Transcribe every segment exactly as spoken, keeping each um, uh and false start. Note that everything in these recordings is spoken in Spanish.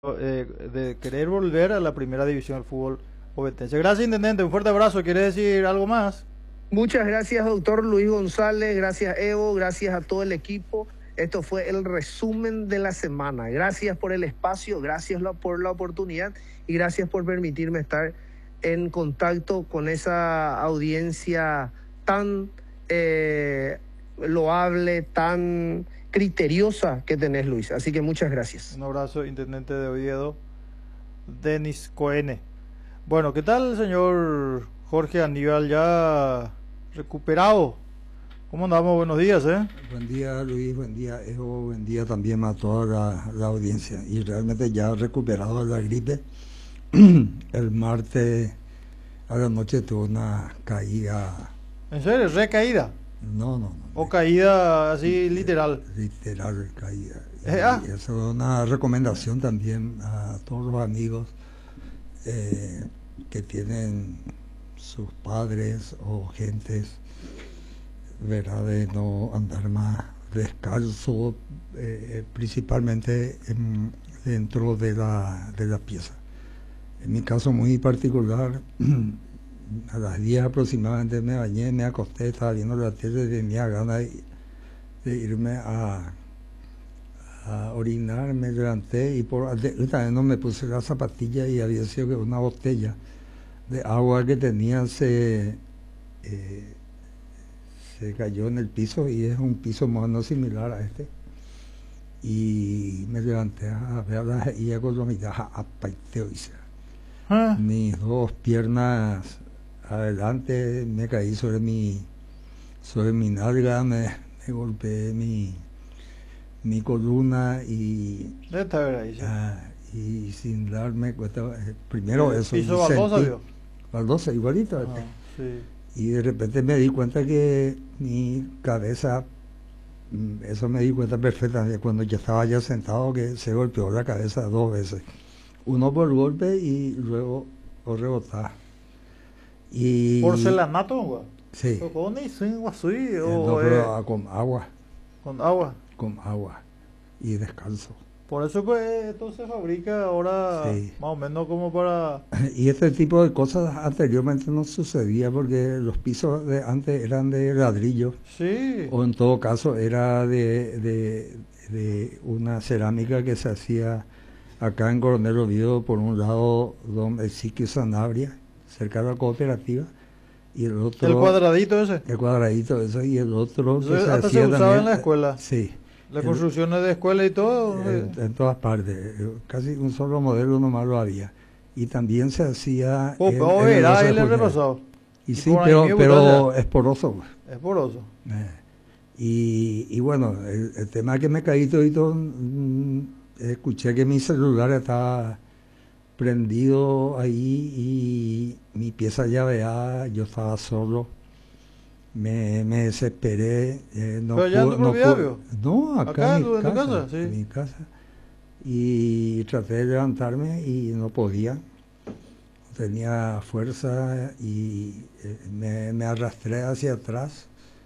eh, de querer volver a la primera división del fútbol ovetense. Gracias, intendente, un fuerte abrazo. ¿Quiere decir algo más? Muchas gracias, doctor Luis González, gracias Evo, gracias a todo el equipo. Esto fue el resumen de la semana. Gracias por el espacio, gracias por la oportunidad y gracias por permitirme estar en contacto con esa audiencia tan eh, loable, tan criteriosa que tenés, Luis. Así que muchas gracias. Un abrazo, intendente de Oviedo, Denis Coene. Bueno, ¿qué tal, señor Jorge Aníbal? Ya recuperado. ¿Cómo andamos? Buenos días, ¿eh? Buen día, Luis, buen día, Evo, buen día también a toda la, la audiencia. Y realmente ya recuperado de la gripe. El martes a la noche tuve una caída. ¿En serio? ¿Recaída? No, no, no. ¿O caída así literal? Literal caída. Eh, y, ah. y eso es una recomendación también a todos los amigos eh, que tienen sus padres o gentes, ¿verdad?, de no andar más descalzo, eh, principalmente en, dentro de la, de la pieza. En mi caso muy particular, a las diez aproximadamente me bañé, me acosté, estaba viendo la tele, tenía ganas de, de irme a, a orinar, me levanté y por también no me puse la zapatilla y había sido que una botella de agua que tenía se... Eh, se cayó en el piso y es un piso más o menos similar a este y me levanté a ver la y con la mitad a paiteo ¿Ah? Mis dos piernas adelante, me caí sobre mi sobre mi nalga, me, me golpeé mi mi columna y Esta verdad, sí. ah, y sin darme cuenta, primero eso ¿Piso baldosa, vio? baldosa igualito Ah, este. sí. Y de repente me di cuenta que mi cabeza, eso me di cuenta perfectamente cuando ya estaba ya sentado, que se golpeó la cabeza dos veces. Uno por golpe y luego por rebotar. Y, ¿Porcelanato, güey? sí. ¿Con eso, así? Eh, ¿O no, pero eh, ah, con agua, con agua? con agua y descalzo. Por eso pues esto se fabrica ahora Sí. más o menos como para... Y este tipo de cosas anteriormente no sucedía porque los pisos de antes eran de ladrillo. Sí. O en todo caso era de, de, de una cerámica que se hacía acá en Coronel Oviedo, por un lado donde Siquio Sanabria, cerca de la cooperativa, y el otro... ¿El cuadradito ese? El cuadradito ese, y el otro Eso que se hasta hacía se usaba también, en la escuela. Sí. Las el- construcciones de escuela y todo. en, en todas partes, casi un solo modelo nomás lo había. Y también se hacía... Oh, en- pero en el verá, doce de ahí le junio. repasado. Y Y sí, por ahí pero, mismo pero está es poroso. Es poroso. Eh, Y, y bueno, el, el tema que me caí todito, mm, escuché que mi celular estaba prendido ahí y mi pieza llaveada, yo estaba solo, me, me desesperé. Eh, no ¿Pero allá en pude- tu no, propiedad, pude- vio? no, acá, ¿Acá, en en mi tu- en tu casa, casa? Sí. en mi casa. Y traté de levantarme y no podía, no tenía fuerza y eh, me, me arrastré hacia atrás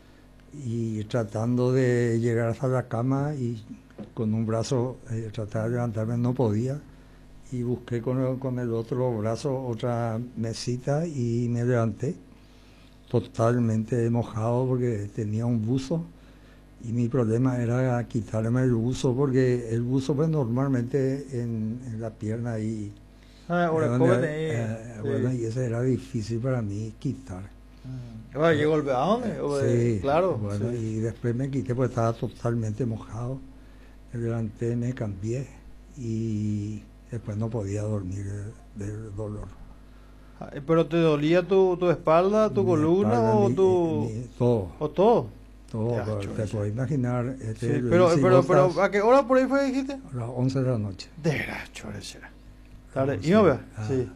y tratando de llegar hasta la cama y con un brazo eh, tratar de levantarme no podía y busqué con el, con el otro brazo otra mesita y me levanté totalmente mojado porque tenía un buzo y mi problema era quitarme el buzo porque el buzo pues normalmente en, en la pierna y Ah, ahora, donde, ¿cómo te- eh, sí. bueno, y eso era difícil para mí quitar. Mm. Ahora, ¿llegó el ¿a dónde? O, eh, Sí, claro. bueno, Sí. y después me quité porque estaba totalmente mojado. Me levanté, me cambié y después no podía dormir de- del dolor. Ah, ¿pero te dolía tu, tu espalda, tu Mi columna espalda, o mi- tu...? mi- todo, ¿O todo? todo, Ya, pero chulo, te sí. puedes imaginar. Este, Sí, lo pero, hice y pero, vos pero, estás ¿a qué hora por ahí fue, dijiste? a las once de la noche. De la chorechera. Tarde. Sí, ¿Y no vea? ah. Sí.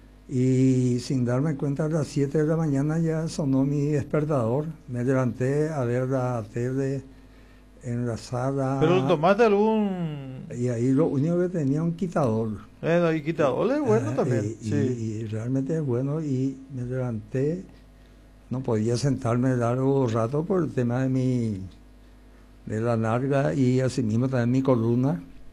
Y sin darme cuenta, a las siete de la mañana ya sonó mi despertador. Me levanté a ver la tele en la sala. ¿Pero tomaste algún...? Y ahí lo único que tenía un quitador. Eh, y quitador es bueno Ah, también. Y, Sí. y- y realmente es bueno. Y me levanté, no podía sentarme largo rato por el tema de mi de la narga y asimismo también mi columna.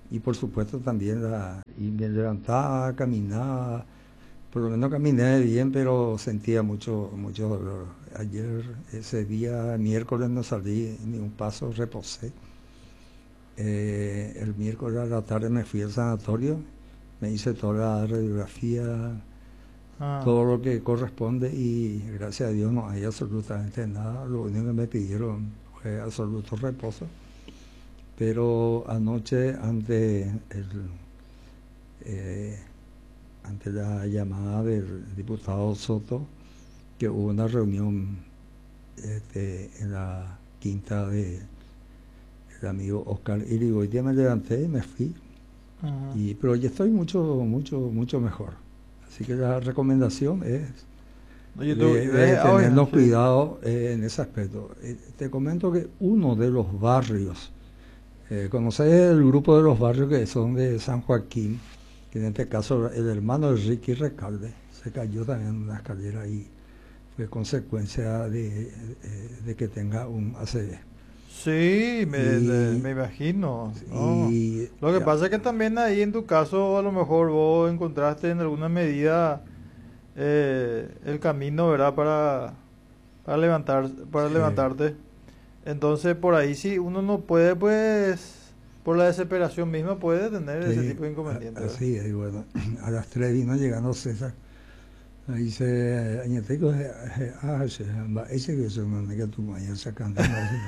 y por supuesto también la, y me levantaba, caminaba, por lo menos caminé bien, pero sentía mucho, mucho dolor. Ayer, ese día, miércoles, no salí ni un paso, reposé. Eh, el miércoles a la tarde me fui al sanatorio, me hice toda la radiografía, ah. todo lo que corresponde, y gracias a Dios no hay absolutamente nada. Lo único que me pidieron fue absoluto reposo. Pero anoche, ante el, eh, ante la llamada del diputado Soto, que hubo una reunión este, en la quinta de el amigo Oscar Irigoyen, me levanté y me fui. Uh-huh. Y, pero ya estoy mucho, mucho, mucho mejor. Así que la recomendación es Oye, tú, de, de eh, tenernos sí. cuidado eh, en ese aspecto. Eh, te comento que uno de los barrios, eh, ¿conoces el grupo de los barrios que son de San Joaquín? Que en este caso el hermano de Ricky Recalde se cayó también en una escalera y fue consecuencia de, de, de que tenga un A C V. Sí, me, y, de, me imagino. ¿No? Y, Lo que ya. pasa es que también ahí en tu caso a lo mejor vos encontraste en alguna medida eh, el camino, ¿verdad? Para, para, levantar, para sí. levantarte. Entonces por ahí sí uno no puede, pues, por la desesperación misma puede tener sí, ese tipo de inconvenientes. Así es, bueno, a las tres vino llegando César. Dice, añeteco, ah, ese que se me que tu mayor sacando.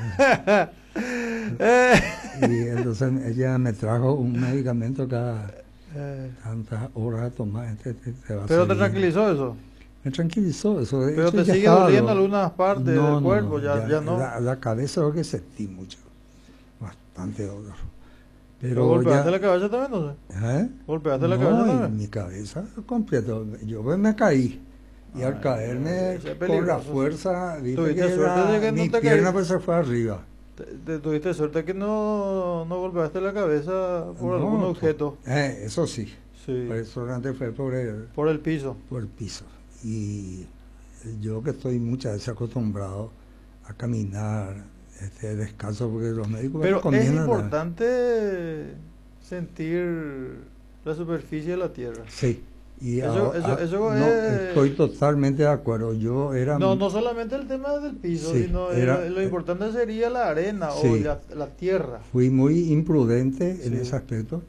Y entonces ella me trajo un medicamento cada tantas horas a tomar. Te, te, te va ¿Pero te tranquilizó eso? Me tranquilizó eso. De ¿Pero hecho, te sigue doliendo algunas partes no, del cuerpo? No, ya, ya, ya no. La, la cabeza lo que sentí mucho. Bastante dolor. Pero ¿golpeaste ya, la cabeza también, no sé? ¿Eh? ¿Golpeaste no, la cabeza también? Mi cabeza completo. Yo me caí. Y Ay, al caerme con la fuerza, viste que, la, que no mi pierna pues se fue arriba. Te, te, tuviste suerte que no, no golpeaste la cabeza por no, algún objeto. Eh, eso sí. sí. Por eso antes fue por el, por el piso. Por el piso. Y yo que estoy muchas veces acostumbrado a caminar este descalzo porque los médicos Pero es importante la... sentir la superficie de la tierra. Sí. Y eso, ahora, eso, eso no, es... estoy totalmente de acuerdo. Yo era no no solamente el tema del piso, sí, sino era, lo, lo importante sería la arena sí, o la, la tierra. Fui muy imprudente sí. en ese aspecto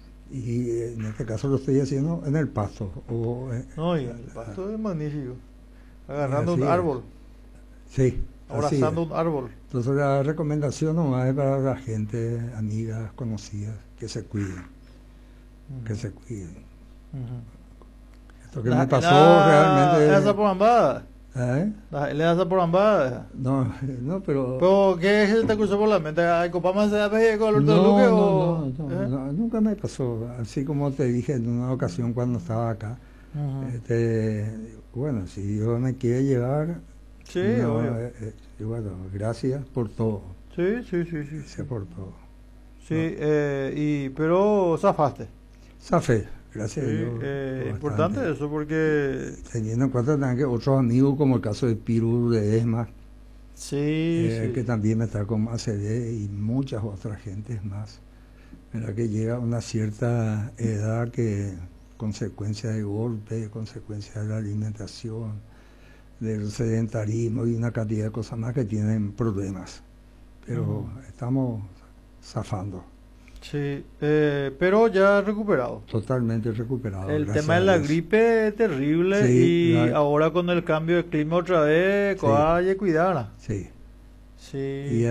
y en este caso lo estoy haciendo en el pasto. O, no, y el pasto eh, es magnífico. Agarrando un árbol. Sí. Abrazando un árbol. Entonces la recomendación nomás es para la gente, amigas, conocidas, que se cuiden. Uh-huh. Que se cuiden. Uh-huh. Lo que la, me pasó la, realmente... ¿Le das por ambada? ¿Eh? ¿Le das por ambada? No, no, pero... ¿Pero qué es el te cruzó por la mente? ¿Hay copa más de abeja con el no, Luque no, o...? No, no, ¿eh? no, nunca me pasó. Así como te dije en una ocasión cuando estaba acá. Uh-huh. este, bueno, si Dios me quiere llevar... Sí, no, obvio. Eh, eh, bueno, gracias por todo. Sí, sí, sí, sí. Gracias por todo. Sí, no. eh, y, pero zafaste. Zafé. Gracias sí, a Dios. Eh, importante eso porque... Teniendo en cuenta también que otros amigos, como el caso de Piru de ESMA, sí, eh, sí. que también está con A C D y muchas otras gentes más, ¿verdad? Que llega a una cierta edad que, consecuencia de golpe, consecuencia de la alimentación, del sedentarismo y una cantidad de cosas más que tienen problemas. Pero uh-huh. estamos zafando. Sí, eh, pero ya recuperado. Totalmente recuperado. El tema de la gripe es terrible sí, y la... ahora con el cambio de clima otra vez, sí. hay que cuidarla. Sí. Sí. Y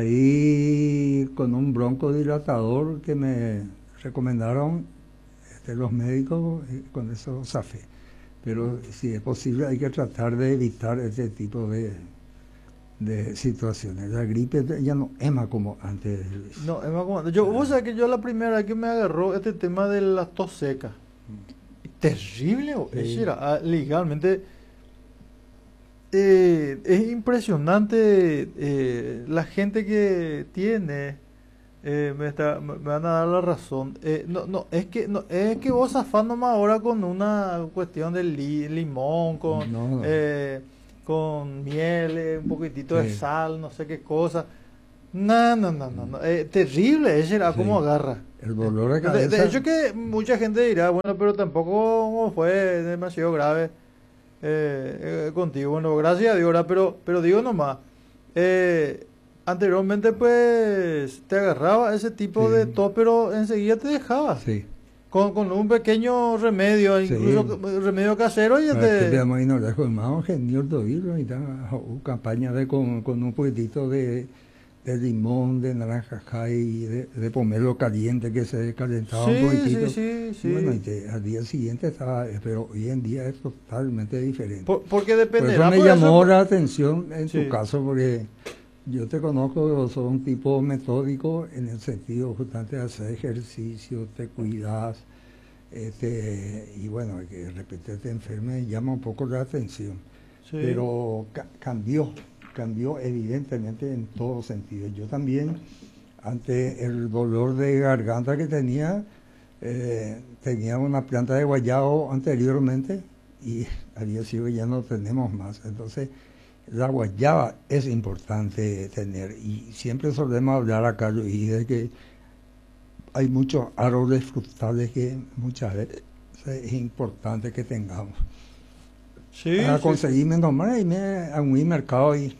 ahí con un broncodilatador que me recomendaron este, los médicos, y con eso zafé. Pero si es posible hay que tratar de evitar este tipo de... de situaciones. La gripe ya no es más como antes. No, es más como antes. Yo, vos sabés que yo la primera vez que me agarró este tema de la tos seca. Terrible, sí. Era, legalmente eh, es impresionante eh, la gente que tiene eh, me, está, me van a dar la razón. Eh, no, no, es que no, es que vos zafás nomás ahora con una cuestión de li, limón, con no, no. Eh, con miel, un poquitito sí. de sal, no sé qué cosa, No, no, no, no, no. Eh, terrible, ese era Sí. como agarra. El dolor de De, cabeza. de hecho que mucha gente dirá, bueno, pero tampoco fue demasiado grave eh, eh, contigo. Bueno, gracias a Dios, ¿verdad? Pero, pero digo nomás, eh, anteriormente pues te agarraba ese tipo Sí. de tos, pero enseguida te dejaba. Sí. Con, con un pequeño remedio, Sí. incluso remedio casero, ya Para que te... veamos ahí, no le colmamos genio todavía, y tal, o campaña de con, con un poquitito de, de limón, de naranja y de, de pomelo caliente que se calentaba un Sí, poquitito. sí, sí, sí. Y bueno, y te- al día siguiente estaba, pero hoy en día es totalmente diferente. Por- porque Por dependerá... eso me pues, llamó eso- la atención en Sí. tu caso, porque yo te conozco, sos un tipo metódico en el sentido justamente de hacer ejercicio, te cuidas, este, y bueno, que de repente te enfermes llama un poco la atención. Sí. Pero ca- cambió, cambió evidentemente en todo sentido. Yo también, ante el dolor de garganta que tenía, eh, tenía una planta de guayabo anteriormente y había sido que ya no tenemos más. Entonces, la guayaba es importante tener y siempre solemos hablar acá y de que hay muchos árboles frutales que muchas veces es importante que tengamos. Sí, A sí, conseguirme nomás y me a un mercado y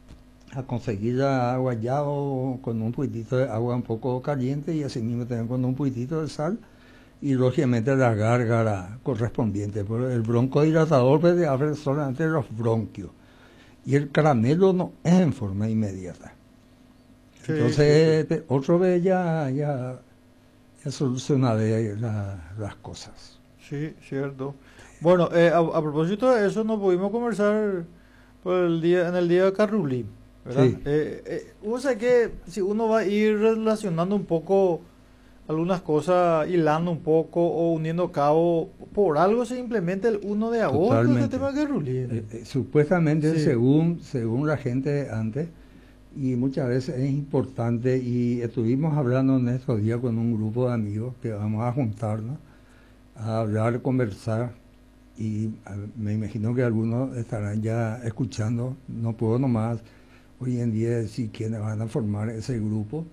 a conseguir la guayabo con un poquitito de agua un poco caliente y así mismo también con un poquitito de sal y lógicamente la gárgara correspondiente. Pero el broncodilatador pues, abre solamente los bronquios y el caramelo no es en forma inmediata. sí, Entonces te- otro vez ya, ya, ya solucionaré la- las cosas. sí, cierto. Bueno, eh, a, a propósito de eso, nos pudimos conversar por el día, en el día de Carrulín, ¿verdad? Sí. Eh, eh, uno sabe que si uno va a ir relacionando un poco algunas cosas, hilando un poco o uniendo cabo, por algo se implementa el uno de agosto este Totalmente. tema de Carrulín. Eh, eh, supuestamente, Sí. según, según la gente antes, y muchas veces es importante, y estuvimos hablando en estos días con un grupo de amigos que vamos a juntarnos, a hablar, conversar, y a- me imagino que algunos estarán ya escuchando, no puedo nomás hoy en día decir quiénes van a formar ese grupo,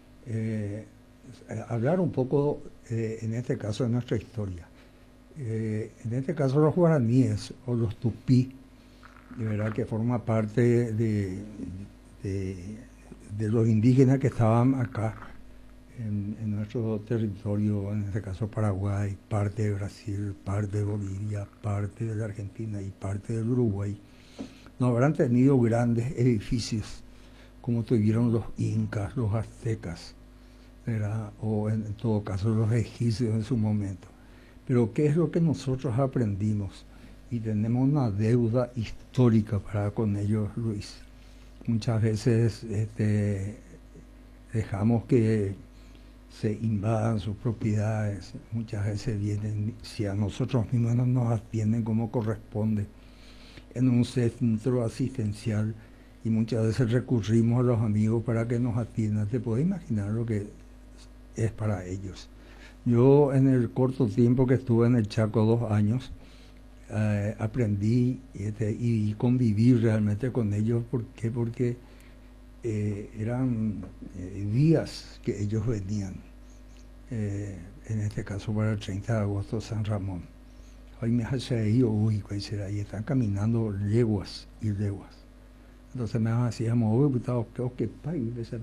eh, hablar un poco, eh, en este caso, de nuestra historia. Eh, en este caso los guaraníes o los tupí, de verdad que forma parte de, de, de los indígenas que estaban acá en, en nuestro territorio, en este caso Paraguay, parte de Brasil, parte de Bolivia, parte de la Argentina y parte del Uruguay. No habrán tenido grandes edificios como tuvieron los incas, los aztecas, ¿verdad? O en, en todo caso los egipcios en su momento. Pero ¿qué es lo que nosotros aprendimos? Y tenemos una deuda histórica para con ellos, Luis. Muchas veces este, dejamos que se invadan sus propiedades, muchas veces vienen, si a nosotros mismos no nos atienden como corresponde, en un centro asistencial, y muchas veces recurrimos a los amigos para que nos atiendan. Te puedes imaginar lo que es para ellos. Yo en el corto tiempo que estuve en el Chaco, dos años, eh, aprendí este, y conviví realmente con ellos. ¿Por qué? Porque eh, eran eh, días que ellos venían, eh, en este caso para el treinta de agosto, San Ramón. Hoy me hace ahí, uy, ¿cuál será? Y están caminando leguas y leguas. Entonces me hacíamos, uy, ¿qué pasa?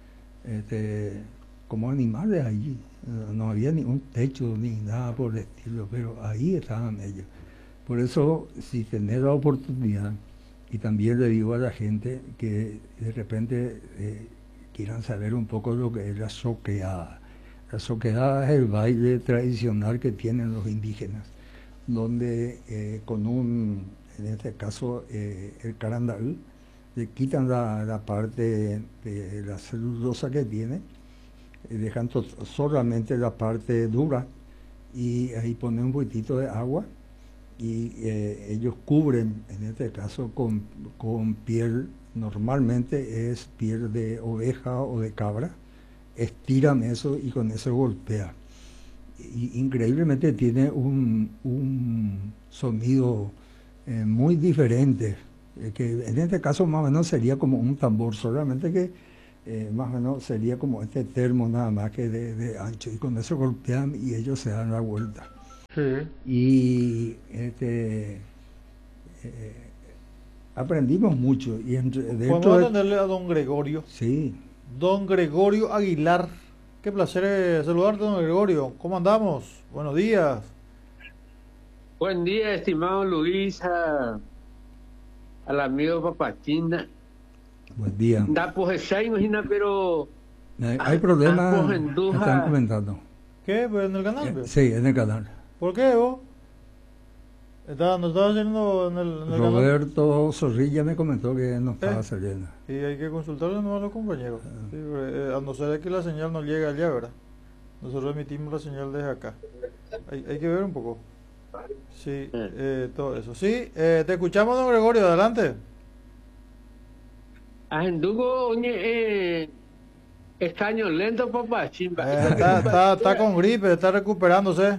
Este, como animales allí. No había ningún techo ni nada por el estilo, pero ahí estaban ellos. Por eso, si tenés la oportunidad, y también le digo a la gente que de repente eh, quieran saber un poco lo que es la soqueada. La soqueada es el baile tradicional que tienen los indígenas, donde eh, con un, en este caso, eh, el carandaú, le quitan la, la parte de la celulosa que tiene, dejan solamente la parte dura y ahí ponen un poquitito de agua y eh, ellos cubren, en este caso, con, con piel, normalmente es piel de oveja o de cabra, estiran eso y con eso golpea. Y increíblemente tiene un, un sonido eh, muy diferente, eh, que en este caso más o menos sería como un tambor, solamente que eh, más o menos sería como este termo nada más que de, de ancho, y con eso golpean y ellos se dan la vuelta. Sí. Y este, eh, aprendimos mucho. Y entre, Podemos dentro de- atenderle a don Gregorio. sí, Don Gregorio Aguilar. Qué placer eh, saludarte, don Gregorio. ¿Cómo andamos? Buenos días. Buen día, estimado Luis, a- al amigo Papachina. buen día. Da pues esa imagina, pero Hay, hay problemas, ah, pues, me Enduja. están comentando. ¿Qué? ¿Pues en el canal? Eh, pues? sí, en el canal. ¿Por qué vos? Está, ¿No estaba saliendo en el, en el canal? Roberto Zorrilla me comentó que no estaba Eh. saliendo. Y hay que consultarle no a los compañeros. Sí, eh, a no ser que la señal no llegue allá, ¿verdad? Nosotros emitimos la señal desde acá. Hay, hay que ver un poco. Sí, eh, todo eso. Sí, eh, te escuchamos, don Gregorio, adelante. Ajendugo, oye, eh, extraño lento, Papachín. Eh, está, está, está con gripe, está recuperándose.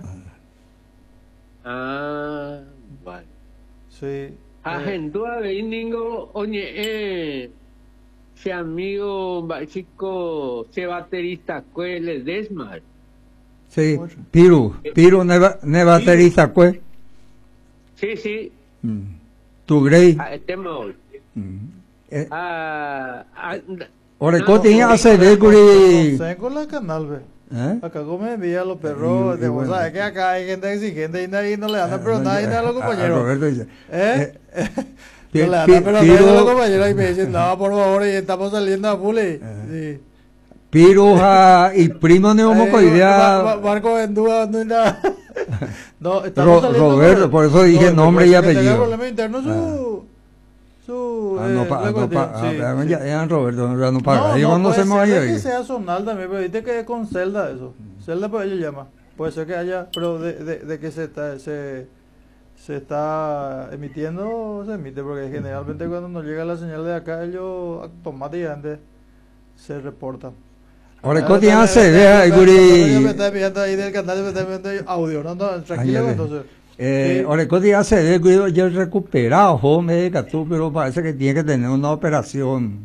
Ah, vale. Sí. eh, Ajenduga, ningo, oye, eh, si amigo, va- chico, se baterista, cuele, desmar. Sí, Piru, Piru neva, ne baterista kue. Sí, sí, Mm. Tu grey. ah, el tema hoy. Mm. Eh, Ah, ah, Oreco no, tenía no, hace no, de curi. no sé con la canal, ve. ¿Eh? Acá come envía a los perros. Y- y de vos bueno. sabes que acá hay gente exigente y nadie no le anda Ah, pero no, nadie ya, a los a- a compañeros. Roberto dice, ¿Eh? Pi- No le anda pi- pero nadie a los Piru, compañeros y me dicen, no, por favor, y estamos saliendo a full. y- Sí. Piruja y primo Eh, Mar- neumocoidea. Marco Vendúa, no hay nada. No, estamos Ro- saliendo Roberto, por eso dije no, nombre y que tenga apellido. problema interno su... su Ah, no, eh, pa- la no, cuestión, pa- sí, ah, sí. ya, ya Roberto, ya no paga. No, Ahí no, conocemos puede ahí. ser de ahí. que sea zonal también, pero viste que es con celda eso. Celda pues ellos llama. Puede ser que haya, pero de, de, de que se está, se, se está emitiendo, se emite, porque generalmente cuando nos llega la señal de acá, ellos automáticamente se reportan. Oreco Ah, tiene está- hace está- de está- guri. está- Me está enviando ahí del canal, me está enviando audio, no, no, tranquilo, Añade. entonces. Eh, Sí. Oreco tiene hace de guri, yo he recuperado, joder, de Catú, pero parece que tiene que tener una operación.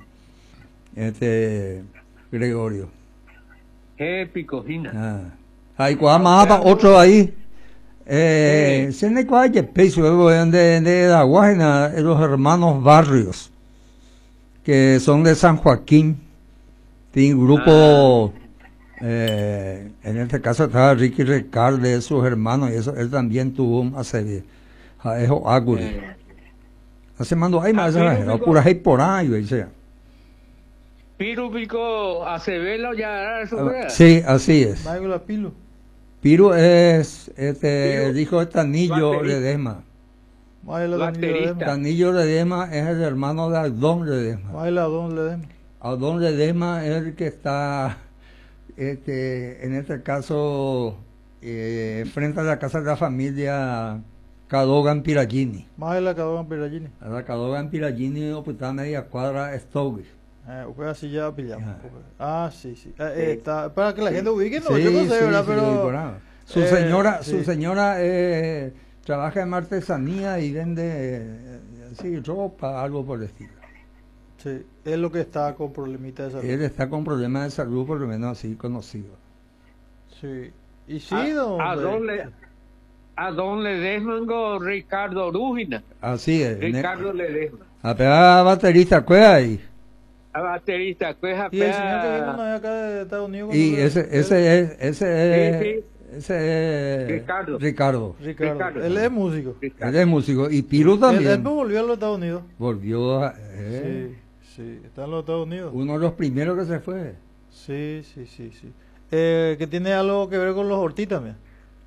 Este, Gregorio. eh, picojina. Ah. Hay cuál más para otro ahí. Eh, Sí. se ne cuál que peso de de la Guajena, los hermanos Barrios, que son de San Joaquín. Tiene un grupo, eh, en este caso estaba Ricky Ricardo, de sus hermanos, y eso, él también tuvo un hace a eso Aguri. Eh, Hace mando ahí más, Ah, sí, era digo- pura ahí por ahí, o sea. Piru pico acevelo ya eso fue. Sí, así es. Maigo la pilo. Piru es este, Piru, el hijo de Tanillo baterista. Ledesma. Baila Don Baterista. Ledesma. Tanillo Ledesma es el hermano de Adón Ledesma. Baila Don Ledesma. Adón Ledesma es el que está, este, en este caso, eh, frente a la casa de la familia Cadogan Piragini. Baila Cadogan Piragini. A la Cadogan Piragini, oputada media cuadra, Stowe. Eh, pues así ya pillamos. Ajá. Ah, sí, sí. Eh, eh, está, para que la gente ubique, no, Sí, yo no sé, sí, ¿verdad? sí, Pero. por ahí. Su eh, señora, sí. su señora eh, trabaja en artesanía y vende eh, así, ropa, algo por el estilo. Sí, es lo que está con problemitas de salud. Él está con problemas de salud, por lo menos así conocido. Sí. Y sí, a, don. a don le a don Ledesma Ricardo Rúgina. Así es. Ricardo Ledesma. Apenas baterista, ¿cuál ahí? A baterista, pues a Y el señor que vino de acá de Estados Unidos. Y cuando- ese, ese es, ese es, Sí, ese es Ricardo. Ricardo. Ricardo. Ricardo. Él es músico. Él es músico. Y Piru Él, también. él volvió a los Estados Unidos. Volvió a, eh, Sí, sí, está en los Estados Unidos. uno de los primeros que se fue. Sí, sí, sí, sí. Eh, que tiene algo que ver con los Ortiz también.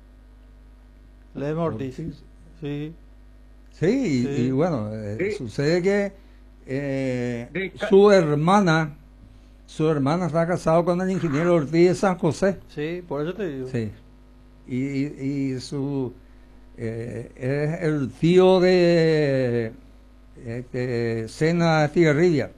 Ledesma Ortiz. Ortiz. Sí. Sí, y, Sí. y bueno, eh, Sí. sucede que eh, Rica- su hermana, su hermana está casada con el ingeniero Ortiz de San José. Sí, por eso te digo. Sí. Y, y, y su eh, es el tío de este, Sena Estigarribia.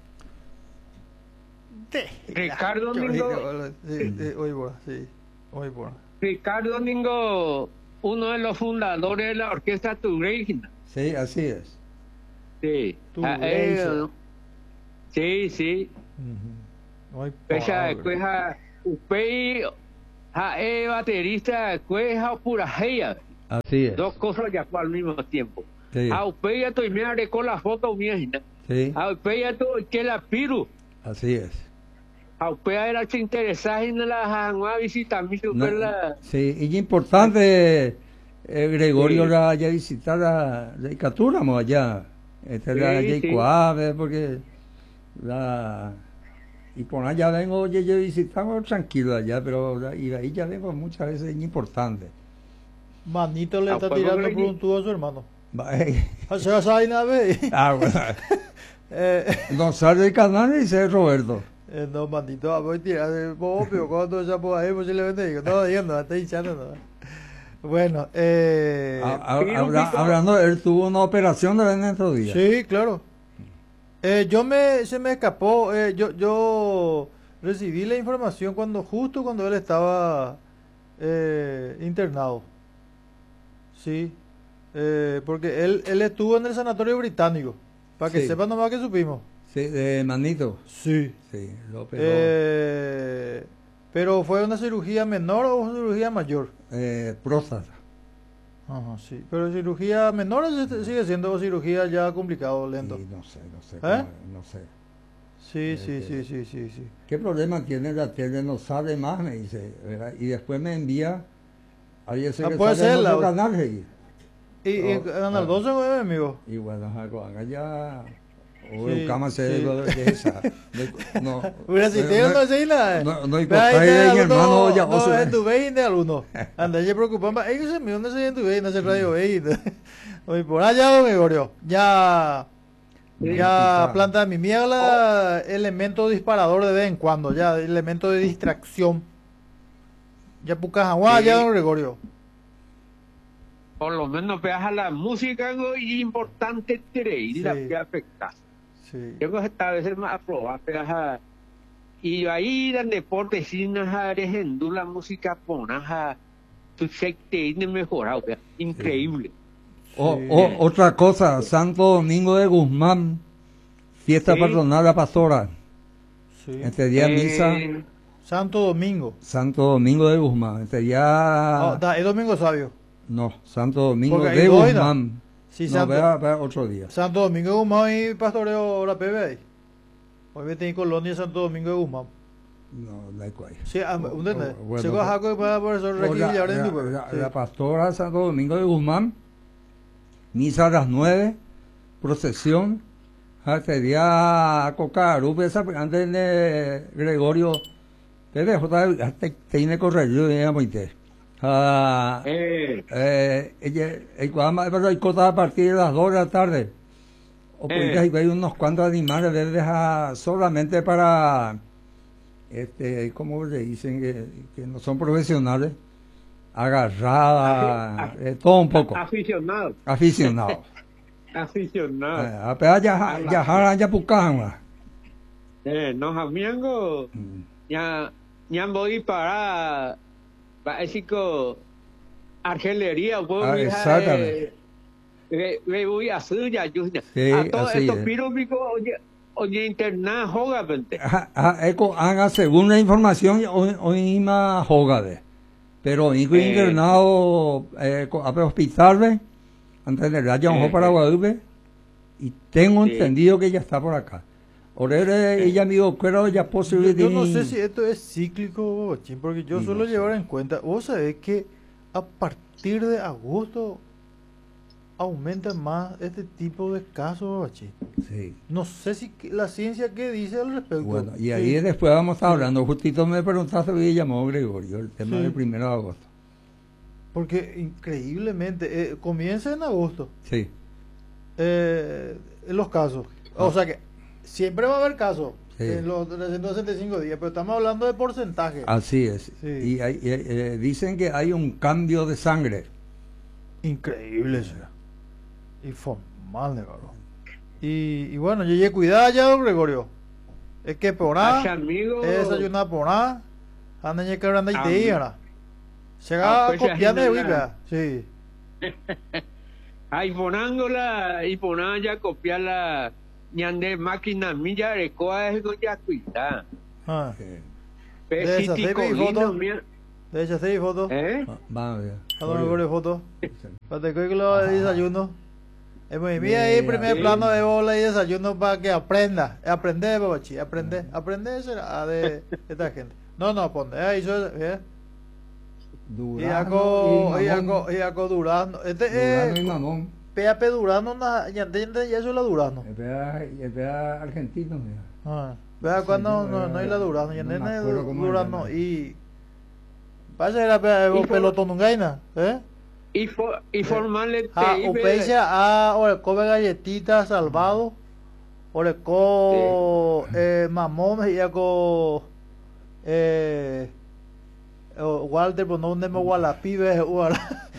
Ricardo Qué Domingo, bonito, sí, sí, oye, bueno, sí, oye, bueno. Ricardo Domingo, uno de los fundadores de la orquesta Tugreigina. Sí, así es. Sí. Tu Ah, Greisa. eh, sí, sí. Ujú. Pecha después a Upey, a E baterista después a pura heya. Así es. Dos cosas ya al mismo tiempo. Sí. A Upey ya estoy mirando con la foto mía. Sí. A Upey ya estoy que la piru. Así es. A Upey era se interesada en la a visitar mi No, la. sí, y es importante, eh, Gregorio, Sí. la allá visitar la la Icatúramo allá. Esta es la Sí, sí. Yaicuave, porque la y por allá vengo, yo, yo visitamos tranquilo allá, pero la- y de ahí ya vengo muchas veces, es importante. Manito le Ah, está pues, tirando bueno, por un tubo a su hermano. Va, eh, Se va a salir una vez. ah, bueno. Eh, No sale del canal y dice Roberto. eh, no, manito, voy a tirar el obvio. Cuando ya por ahí posiblemente digo, no, Dios, no, está hinchando. No. Bueno, eh, A- a- Piru, habla- Piru. hablando, él tuvo una operación de en estos días. sí, claro. Eh, yo me, se me escapó, eh, yo, yo recibí la información cuando, justo cuando él estaba eh, internado. Sí, eh, porque él, él estuvo en el sanatorio británico, para que Sí. sepan nomás que supimos. Sí, de Manito. Sí. Sí, lo operó. Eh, pero fue una cirugía menor o una cirugía mayor. Eh, próstata. Ajá, sí. Pero cirugía menor o sigue siendo cirugía ya complicado, lento. Y no sé, no sé. ¿Eh? cómo- no sé. Sí, Eh, sí, que- sí, sí, sí, sí. ¿Qué problema tiene la tele? No sabe más, me dice. ¿verdad? Y después me envía. Ahí ese Ah, que puede sale en ser, otro la- canal. ahí. Y, y Oh, en el doce, güey, amigo. Y bueno, algo allá. O Sí, el cama se sí. de, de esa. De- no, Mira, si no, te no no, sé nada. no, no, y Pero ahí por ahí está de mi alguno- hermano ya, no, o sea- en tu veinte de alguno. Anda, ya preocupamos. Ay, que se me dónde se en tu veinte, ese radio veinte. Oye, por allá, don Gregorio. Ya, Sí, ya sí, planta mi mierda, elemento disparador de vez en cuando, ya, elemento de distracción. Ya pucas agua, Sí. ya, don Gregorio. Por lo menos veas a la música ¿no? Y importante creer la Sí. que afecta. Sí. Yo creo que esta vez es más aprobada, pero ajá. Y ahí en deporte sin ajá, regendú la música ponaja, tu se te mejorado, vea, increíble. O- Sí. o- otra cosa, Santo Domingo de Guzmán, fiesta Sí. patronal la pastora. Sí. Este día Eh, misa, Santo Domingo. Santo Domingo de Guzmán. Este día, Ah, da, es Domingo Sabio. no, Santo Domingo Porque hay de dos, ¿no? Guzmán. Sí, no, Santo, vea, vea otro día. Santo Domingo de Guzmán y pastoreo la P B ahí. Hoy me tengo colonia Santo Domingo de Guzmán. No, no hay cual. Sí, ah, O- ¿dónde o- está? bueno, Se va a jaco para por eso O Requil la, y ahora en la- tu pueblo. la- Sí. la pastora Santo Domingo de Guzmán, misa a las nueve, procesión, este día a Cocarupe, esa antes de Gregorio, desde J, tiene correo, digamos, ah, eh, eh, ella, el programa de Cota a partir de las dos de la tarde, o Eh. pues hay unos cuantos animales desde a- solamente para, este, ¿cómo le dicen? Que, que no son profesionales, agarrada, eh, todo un poco, aficionado, aficionados. aficionado. Eh, apenas ya, ya, ya, ya, pucán, Eh, nos amigos, ya, ya voy para, para decir que artillería, pues, Ah, mija, exactamente. eh, eh, eh, voy a hacer ya, yo, Sí, a todo así esto, es. pirómico, oye, oye, internet, joga, vente. Ah, ah, eco, haga según la información, hoy, hoy más jogade. Pero hijo Eh. internado, eh, co- a hospital, antes de la ya Eh, para eh. Guadalupe, y tengo Sí. entendido que ya está por acá. Orere, ella me dijo, pero ya Yo, posible. yo no sé si esto es cíclico, Chin, porque yo Y suelo no sé. llevar en cuenta. Vos sabés que a partir de agosto aumenta más este tipo de casos, Chin. Sí. No sé si que- la ciencia qué dice al respecto. Bueno, y Sí. ahí después vamos a estar hablando. Justito me preguntaste que llamó Gregorio, el tema Sí. del primero de agosto. Porque increíblemente, eh, comienza en agosto Sí. eh, en los casos. Ah. O sea que siempre va a haber casos Sí. en los trescientos sesenta y cinco días, pero estamos hablando de porcentaje. Así es. Sí. Y hay- y, eh, dicen que hay un cambio de sangre. Increíble eso. Informal, de verdad. Y, y bueno, llegué cuidado ya, don Gregorio. Es que por Ay, nada, amigo, es desayunar por nada, anda ya quebrando y Ah, te iba. Llega ah, a pues, copiar de imagínate. Wicca, sí. ahí ponándola, y ponando ya copiar la, ñande máquina milla de coa es ya cuidar. Ah. Eh, De esa Pesitico serie y lindo, foto. mira. De hecho, sí, foto. ¿Eh? ah, vamos a ver. A lo mejor de foto. Para te que lo Ah. desayuno. Es muy mía ahí, Mira, primer sí. plano de bola y desayuno para que aprenda. Aprender, babachi, aprender. Aprender será de esta gente. No, no, ponte. Ahí eso, ¿eh? Y Durano aco, y y Mamón. aco, y aco Durano. Este Durano y es. Mamón. P A P Durano, na- ya entiendes, ya eso es la Durano. Espera, espera argentino, mira. Ah, vea Sí, cuando yo, no, no hay la Durano, ya no me no hay acuerdo cómo se Durano. llama. Y. Pasa era pe- Y por- pelotón ungaina, ¿eh? Y, for, y formarle Ah, te upecha a oreco galletitas salvado, oreco eh, mamón y aco eh o- Walter pues no me gualapi ve igual.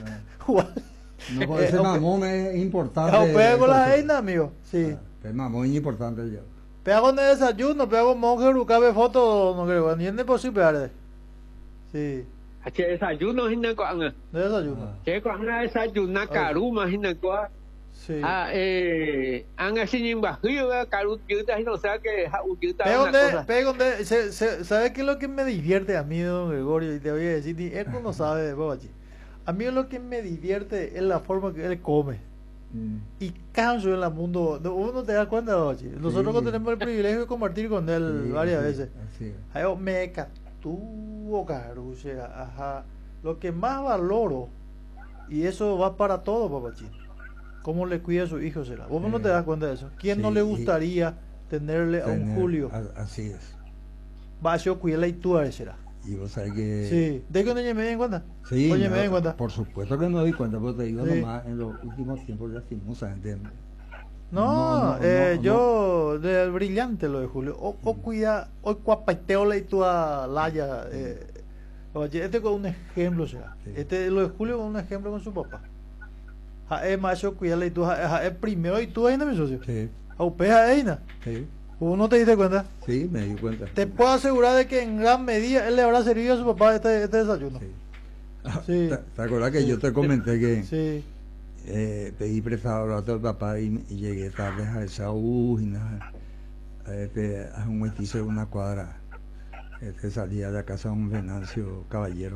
No, porque ese Eh, mamón es importante. Ya pego la entonces. reina, amigo. Sí. Ah, el mamón es importante yo. Pego en el desayuno, pego monje rucabe foto, no creo, ni es posible pegar. Sí, Che desayuno hina ko anga. de desayuno. Ah. Che ko anga desayuna karuma hina ko. Sí. Ah, eh, anga sin bajío karu yuta hina, o sea que ha yuta Pego una de, cosa. pego de, se, se, ¿sabe qué es lo que me divierte a mí, don Gregorio? Y te voy a decir, ni Eco no sabe de Bobachi. A mí lo que me divierte es la forma que él come. Mm. Y canso en el mundo. No, uno te da cuenta, Bobachi. Nosotros Sí. tenemos el privilegio de compartir con él Sí, varias así, veces. así es. Ay, me catuvo, caruche, ajá. Lo que más valoro, y eso va para todo, Bobachi. ¿Cómo le cuida a su hijo será? Vos no Sí. te das cuenta de eso. ¿Quién no Sí, le y- gustaría tenerle a un Tener- Julio? a- Así es. Va a ser cuidarla y tú a será. Y vos sabés que. Sí, ¿de qué no me den cuenta? Sí, Oye, no, me den cuenta. por supuesto que no doy cuenta, pero te digo Sí. nomás, en los últimos tiempos lastimosamente. No, No, no, eh, no, yo del brillante lo de Julio. O, o cuida, o cuapaiteo y tú a Laya. Eh, oye, este con un ejemplo será. Sí. Este lo de Julio con un ejemplo con su papá. Ja, es más yo cuidarle y tú, ja, ja, es primero y tú ahí no mi socio. Sí, A upeja ahí no. sí, ¿Vos no te diste cuenta? sí, me di cuenta. Te puedo asegurar de que en gran medida él le habrá servido a su papá este, este desayuno. Sí. Sí. ¿Te, te acuerdas que yo te comenté que Sí. eh, pedí prestado rato al papá y, y llegué tarde a esa U y nada? Este, a un mestizo de una cuadra. Este, salía de la casa de un Venancio Caballero,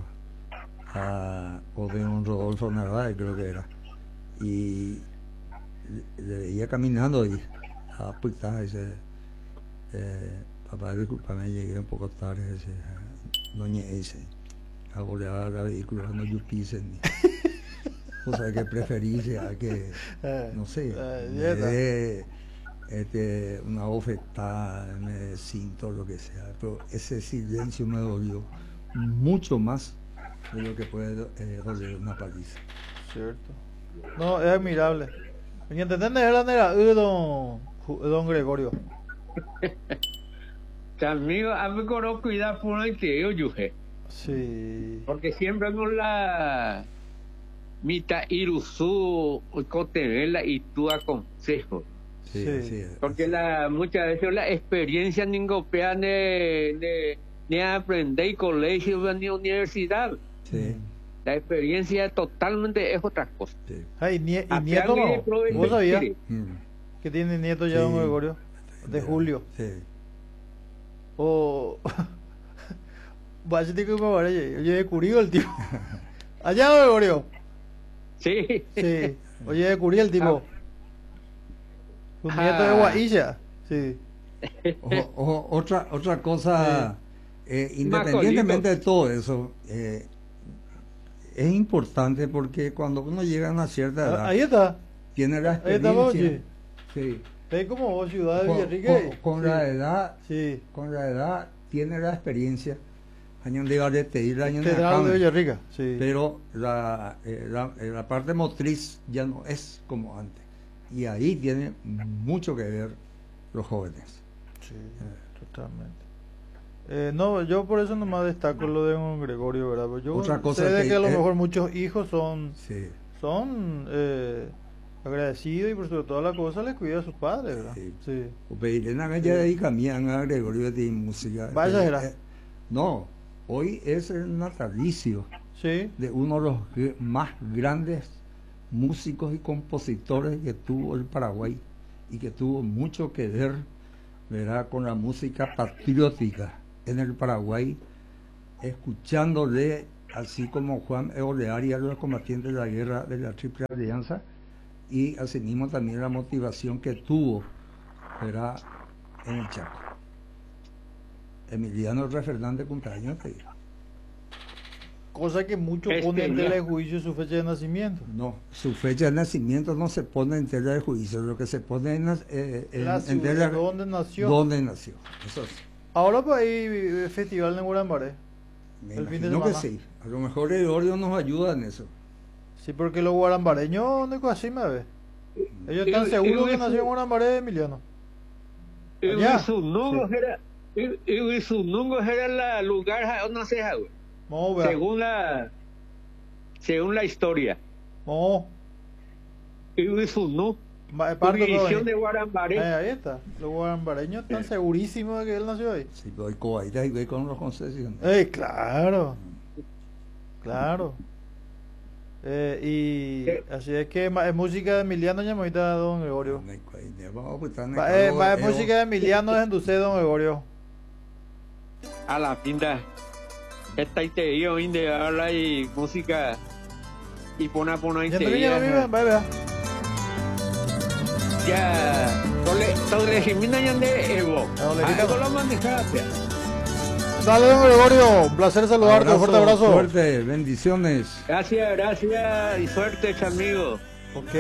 a, o de un Rodolfo Narváez, creo que era. Y le, le veía caminando y a puta, dice, eh, papá, discúlpame, llegué un poco tarde, dice, doña dice, a golear la vehículo, no yo pise ni. O sea, que preferí sea que, Eh, no sé, eh, me ya está. dé, este, una bofetada, me cinto, lo que sea. Pero ese silencio me dolió mucho más de lo que puede eh, doler una paliza. Cierto. No, es admirable. ¿Y entendés la nera, eh, don, Ju- don Gregorio? Amigo, a mí coro cuidar por el que yo yuje. Sí. Porque siempre con la mitad irusu cotevela y tu aconsejo. Sí, Sí. así es, Porque así la muchas veces la experiencia ningopea de, de, de aprender colegio ni universidad. es. Sí, La experiencia totalmente es otra cosa. sí. Ay, nie- y A nieto Piangui no. de Proven- ¿Vos sabías Sí. Mm. que tiene nieto ya Sí. don Gregorio? De Julio. Sí. O. Vaya, que me parece. Oye, de Curío el tipo. Allá, don Gregorio. Sí. Sí. Oye, de Curío el tipo. Un nieto de Ah. Guailla. Sí. O- o- otra, otra cosa, eh, independientemente de todo eso, eh, es importante porque cuando uno llega a una cierta edad, Ah, ahí está. tiene la Ahí está, experiencia. oye. Sí. Es como vos, Ciudad de Con, Villarrique. con- con Sí. la edad, Sí. con la edad tiene la experiencia. Año de garete y año de Federal de acá, Villarrica. Sí. pero la, eh, la, eh, la parte motriz ya no es como antes. Y ahí tiene mucho que ver los jóvenes. Sí, totalmente. Eh, no, yo por eso nomás destaco lo de don Gregorio, ¿verdad? Pues yo Otra cosa sé de que- que a lo eh, mejor muchos hijos son Sí. son eh, agradecidos y por sobre todas las cosas les cuida a sus padres, ¿verdad? Sí. Sí. O pedirle una galla de cambian a Gregorio de música. Vaya, Eh, era. eh, no, hoy es el natalicio Sí. de uno de los gr- más grandes músicos y compositores que tuvo el Paraguay y que tuvo mucho que ver, ¿verdad?, con la música patriótica en el Paraguay, escuchándole, así como Juan Eoleari, a los combatientes de la guerra de la Triple Alianza, y asimismo también la motivación que tuvo, ¿verdad?, en el Chaco. Emiliano R. Fernández cumpleaños, te digo. Cosa que muchos Este, ponen en ya. tela de juicio su fecha de nacimiento. No, su fecha de nacimiento no se pone en tela de juicio, lo que se pone en, eh, en, La en ciudad tela donde nació. ¿Dónde nació? Eso sí. Ahora pues hay festival en Guarambaré. Me El fin de imagino que semana. sí. A lo mejor Gregorio nos ayuda en eso. Sí, porque los guarambareños no así me ve. Ellos están Y- seguros y- que nació en Guarambaré, Emiliano. Y Allá. Huizunungo Sí. era, y- y Huizunungo era el lugar donde se hace, Vamos a ver. según la, según la historia. Vamos. Y Huizunungo, Ma- parte todo jurisdicción ahí. de Guarambaré. Eh, ahí está. Los guarambareños están Sí. segurísimos de que él nació ahí. Si voy cobaita y voy con los concesionarios. Eh, claro. Claro. Eh, y Sí. así es que ma- es música de Emiliano Llamoita, don Gregorio. Vamos a apuntar en el Va, eh, cargo va, de es música de Emiliano de Enducé, don Gregorio. A la pinta. Esta y te digo, de habla y música. Y pone pone y Ya te no viene, no vive, digo. va, vea. Ya. Tole, tole, Jimena Yande, Evo. Ah, ole, Ah, quita. Evo lo manejaste. Dale, don Gregorio. Un placer saludarte. Un fuerte abrazo. Suerte, bendiciones. Gracias, gracias y suerte, amigo. Ok.